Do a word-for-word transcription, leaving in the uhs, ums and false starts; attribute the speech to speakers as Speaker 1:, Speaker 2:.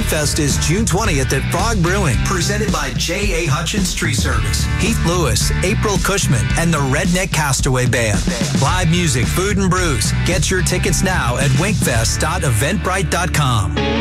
Speaker 1: Winkfest is June twentieth at Frog Brewing, presented by J A. Hutchins Tree Service, Heath Lewis, April Cushman, and the Redneck Castaway Band. Live music, food, and brews. Get your tickets now at winkfest dot eventbrite dot com.